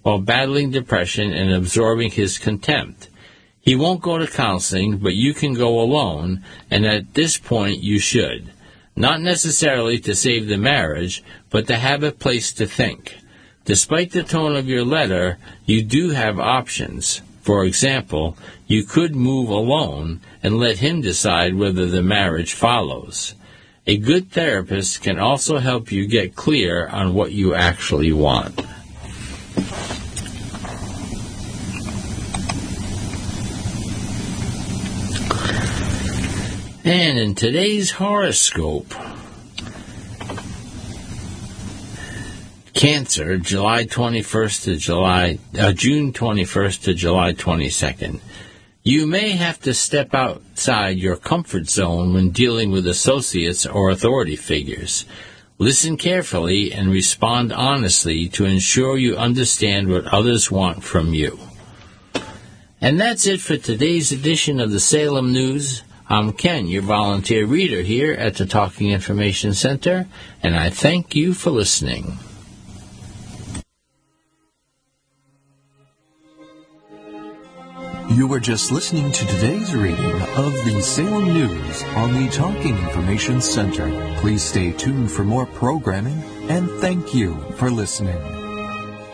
while battling depression and absorbing his contempt. He won't go to counseling, but you can go alone, and at this point you should. Not necessarily to save the marriage, but to have a place to think. Despite the tone of your letter, you do have options. For example, you could move alone and let him decide whether the marriage follows. A good therapist can also help you get clear on what you actually want. And in today's horoscope, Cancer, June 21st to July 22nd. You may have to step outside your comfort zone when dealing with associates or authority figures. Listen carefully and respond honestly to ensure you understand what others want from you. And that's it for today's edition of the Salem News. I'm Ken, your volunteer reader here at the Talking Information Center, and I thank you for listening. You were just listening to today's reading of the Salem News on the Talking Information Center. Please stay tuned for more programming, and thank you for listening.